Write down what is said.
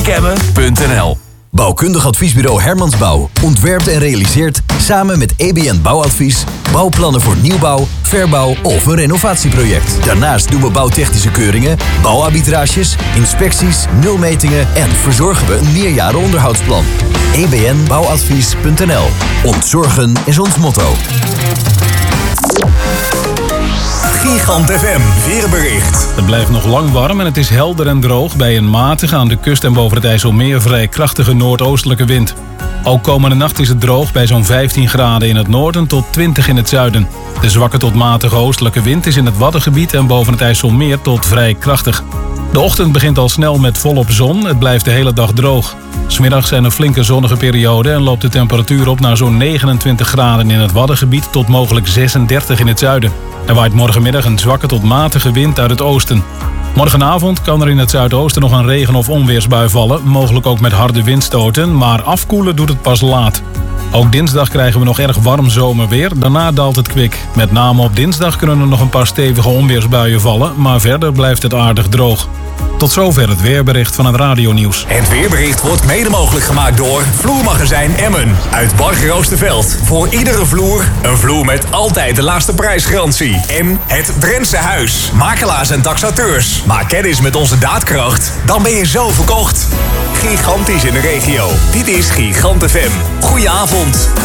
Kemmen.nl. Bouwkundig adviesbureau Hermansbouw ontwerpt en realiseert samen met EBN Bouwadvies bouwplannen voor nieuwbouw, verbouw of een renovatieproject. Daarnaast doen we bouwtechnische keuringen, bouwarbitrages, inspecties, nulmetingen en verzorgen we een meerjaren onderhoudsplan. ebnbouwadvies.nl. Ontzorgen is ons motto. Gigant FM weerbericht. Het blijft nog lang warm en het is helder en droog bij een matige aan de kust en boven het IJsselmeer vrij krachtige noordoostelijke wind. Ook komende nacht is het droog bij zo'n 15 graden in het noorden tot 20 in het zuiden. De zwakke tot matige oostelijke wind is in het Waddengebied en boven het IJsselmeer tot vrij krachtig. De ochtend begint al snel met volop zon, het blijft de hele dag droog. 's Middags zijn er flinke zonnige perioden en loopt de temperatuur op naar zo'n 29 graden in het Waddengebied tot mogelijk 36 in het zuiden. Er waait morgenmiddag een zwakke tot matige wind uit het oosten. Morgenavond kan er in het zuidoosten nog een regen- of onweersbui vallen, mogelijk ook met harde windstoten, maar afkoelen doet het pas laat. Ook dinsdag krijgen we nog erg warm zomerweer, daarna daalt het kwik. Met name op dinsdag kunnen er nog een paar stevige onweersbuien vallen, maar verder blijft het aardig droog. Tot zover het weerbericht van het radionieuws. Het weerbericht wordt mede mogelijk gemaakt door Vloermagazijn Emmen uit Bargeroosterveld. Voor iedere vloer een vloer met altijd de laagste prijsgarantie. En het Drentse Huis. Makelaars en taxateurs. Maak kennis met onze daadkracht. Dan ben je zo verkocht. Gigantisch in de regio. Dit is Gigant FM. Goedenavond.